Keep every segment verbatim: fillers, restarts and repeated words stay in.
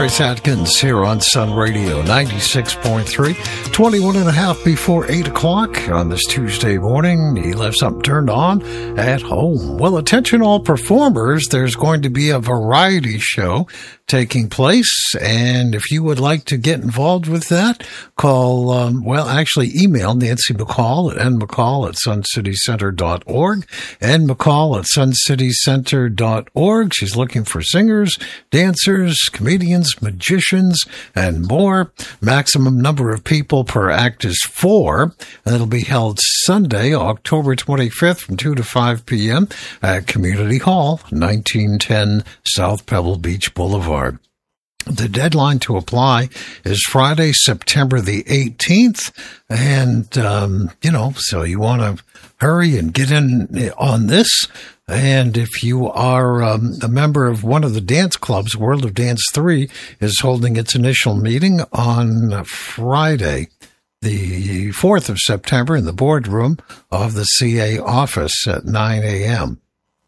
Bryce Atkins here on Sun Radio ninety-six point three, twenty-one and a half before eight o'clock on this Tuesday morning. You left something turned on at home. Well, attention all performers, there's going to be a variety show taking place, and if you would like to get involved with that, call, um, well, actually email Nancy McCall at nmccall at suncitycenter dot org, nmccall at suncitycenter dot org. She's looking for singers, dancers, comedians, magicians, and more. Maximum number of people per act is four, and it'll be held Sunday, October twenty-fifth from two to five p.m. at Community Hall, nineteen ten South Pebble Beach Boulevard. The deadline to apply is Friday, September the eighteenth, and, um, you know, so you want to hurry and get in on this. And if you are um, a member of one of the dance clubs, World of Dance three is holding its initial meeting on Friday, the fourth of September, in the boardroom of the C A office at nine a.m.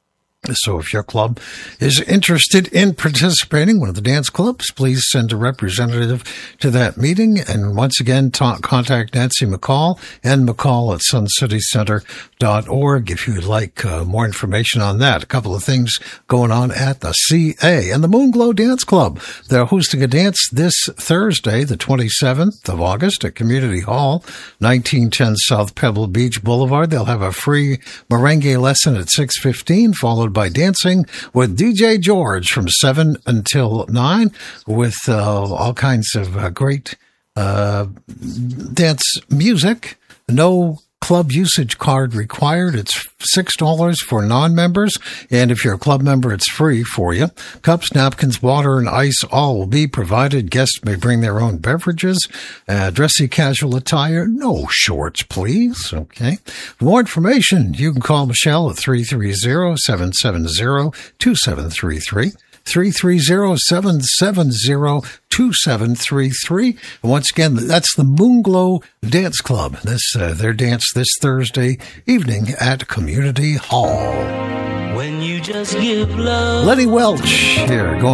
So if your club is interested in participating, one of the dance clubs, please send a representative to that meeting. And once again, ta- contact Nancy McCall and McCall at suncitycenter dot org if you would like uh, more information on that. A couple of things going on at the C A. And the Moonglow Dance Club, they're hosting a dance this Thursday, the twenty-seventh of August at Community Hall, nineteen ten South Pebble Beach Boulevard. They'll have a free merengue lesson at six fifteen, followed by dancing with D J George from seven until nine, with uh, all kinds of uh, great uh, dance music. No club usage card required. It's six dollars for non-members, and if you're a club member, it's free for you. Cups, napkins, water, and ice all will be provided. Guests may bring their own beverages. Uh, dressy casual attire, no shorts, please. Okay. For more information, you can call Michelle at three three zero, seven seven zero, two seven three three. three three zero, seven seven zero, two seven three three. And once again, that's the Moonglow Dance Club. This uh, their dance this Thursday evening at Community Hall. When you just give love. Lenny Welch here going